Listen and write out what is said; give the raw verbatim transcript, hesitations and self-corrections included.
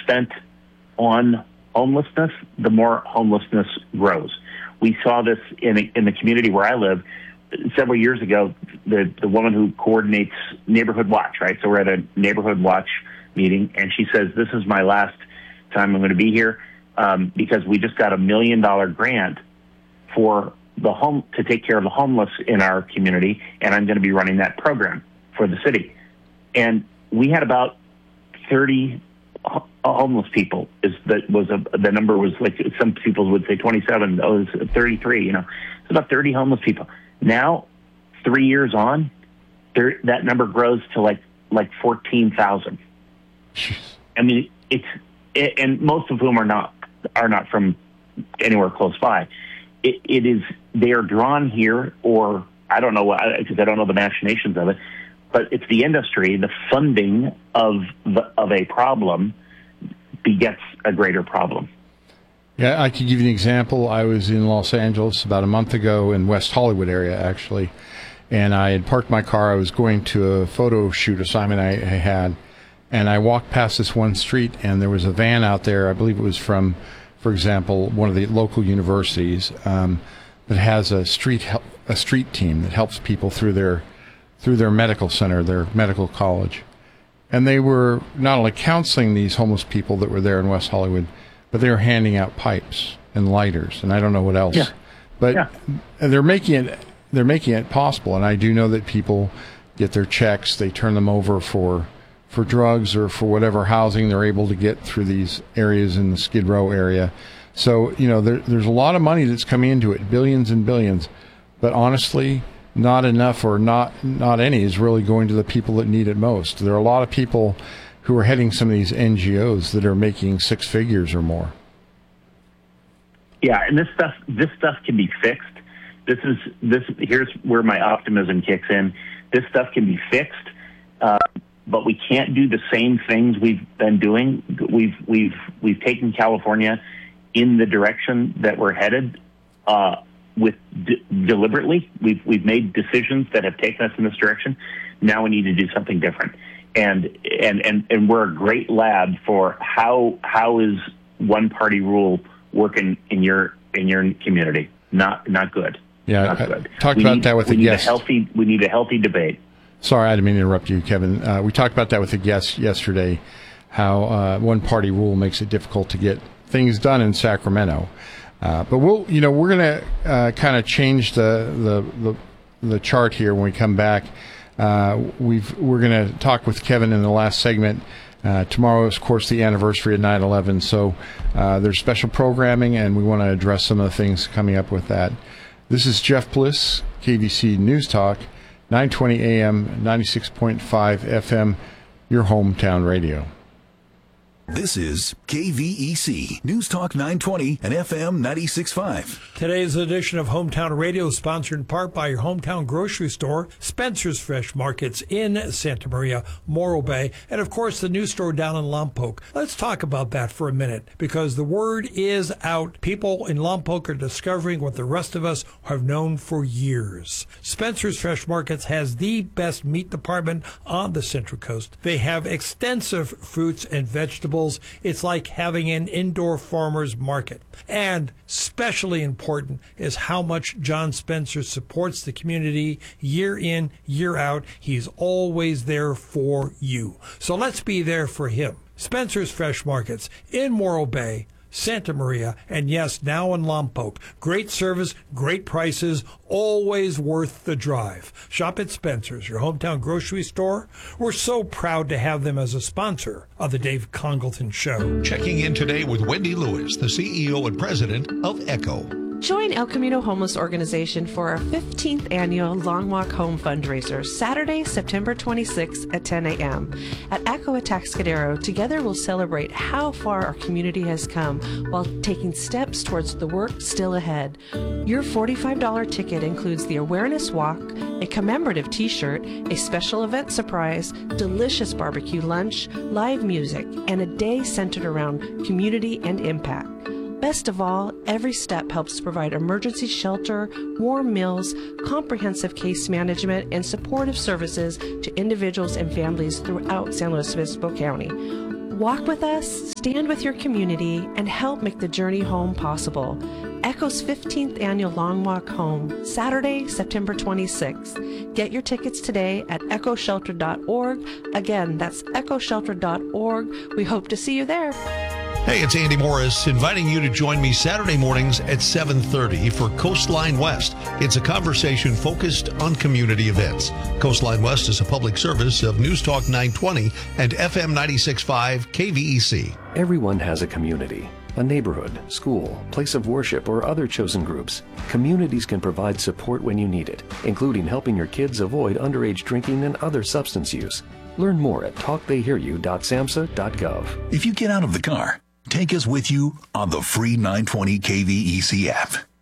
spent on homelessness, the more homelessness grows. We saw this in in the community where I live several years ago. The the woman who coordinates Neighborhood Watch, right? So we're at a Neighborhood Watch meeting, and she says, "This is my last time I'm going to be here um, because we just got a million dollar grant for the home to take care of the homeless in our community, and I'm going to be running that program for the city." And we had about thirty homeless people. Is that was a, the number was like some people would say twenty-seven. Oh, it was thirty-three. You know, it's about thirty homeless people. Now, three years on, there, that number grows to like like fourteen thousand. I mean, it's it, and most of whom are not are not from anywhere close by. It, it is they are drawn here, or I don't know because I don't know the machinations of it, but it's the industry, the funding of the, of a problem begets a greater problem. Yeah, I could give you an example. I was in Los Angeles about a month ago in West Hollywood area, actually, and I had parked my car. I was going to a photo shoot assignment I, I had, and I walked past this one street, and there was a van out there. I believe it was from, for example, one of the local universities um, that has a street help, a street team that helps people through their through their medical center, their medical college. And they were not only counseling these homeless people that were there in West Hollywood, but they were handing out pipes and lighters, and I don't know what else. Yeah. But yeah. they're making it they're making it possible. And I do know that people get their checks, they turn them over for for drugs or for whatever housing they're able to get through these areas in the Skid Row area. So, you know, there, there's a lot of money that's coming into it, billions and billions. But honestly, not enough or not not any is really going to the people that need it most. There are a lot of people who are heading some of these N G Os that are making six figures or more. Yeah, and this stuff this stuff can be fixed. This is this here's where my optimism kicks in. This stuff can be fixed, uh, but we can't do the same things we've been doing. We've we've we've taken California in the direction that we're headed. Uh, with de- deliberately, we've we've made decisions that have taken us in this direction. Now we need to do something different, and and and, and we're a great lab for how how is one party rule working in your in your community? Not not good. Yeah, not I good. talked we about need, that with we a need guest. A healthy, we need a healthy debate. Sorry, I didn't mean to interrupt you, Kevin. Uh, we talked about that with a guest yesterday. How uh, one party rule makes it difficult to get things done in Sacramento. Uh, but we'll, you know, we're going to uh, kind of change the, the the the chart here when we come back. Uh, we've we're going to talk with Kevin in the last segment. Uh, tomorrow is, of course, the anniversary of nine eleven, so uh, there's special programming, and we want to address some of the things coming up with that. This is Jeff Bliss, K V C News Talk, nine twenty A M, ninety-six point five F M, your hometown radio. This is K V E C News Talk nine twenty and F M ninety-six point five. Today's edition of Hometown Radio is sponsored in part by your hometown grocery store, Spencer's Fresh Markets in Santa Maria, Morro Bay, and of course the new store down in Lompoc. Let's talk about that for a minute, because the word is out. People in Lompoc are discovering what the rest of us have known for years. Spencer's Fresh Markets has the best meat department on the Central Coast. They have extensive fruits and vegetables. It's like having an indoor farmer's market. And especially important is how much John Spencer supports the community year in, year out. He's always there for you. So let's be there for him. Spencer's Fresh Markets in Morro Bay, Santa Maria, and yes, now in Lompoc. Great service, great prices, always worth the drive. Shop at Spencer's, your hometown grocery store. We're so proud to have them as a sponsor of the Dave Congleton Show. Checking in today with Wendy Lewis, the C E O and president of Echo. Join El Camino Homeless Organization for our fifteenth annual Long Walk Home fundraiser, Saturday, September twenty-sixth at ten a.m. At Echo Atascadero. Together we'll celebrate how far our community has come while taking steps towards the work still ahead. Your forty-five dollars ticket includes the awareness walk, a commemorative t-shirt, a special event surprise, delicious barbecue lunch, live music, and a day centered around community and impact. Best of all, every step helps provide emergency shelter, warm meals, comprehensive case management, and supportive services to individuals and families throughout San Luis Obispo County. Walk with us, stand with your community, and help make the journey home possible. ECHO's fifteenth Annual Long Walk Home, Saturday, September twenty-sixth. Get your tickets today at echo shelter dot org. Again, that's echo shelter dot org. We hope to see you there. Hey, it's Andy Morris inviting you to join me Saturday mornings at seven thirty for Coastline West. It's a conversation focused on community events. Coastline West is a public service of News Talk nine twenty and F M ninety-six point five K V E C. Everyone has a community, a neighborhood, school, place of worship, or other chosen groups. Communities can provide support when you need it, including helping your kids avoid underage drinking and other substance use. Learn more at talk they hear you dot samhsa dot gov. If you get out of the car, take us with you on the free nine twenty K V E C app.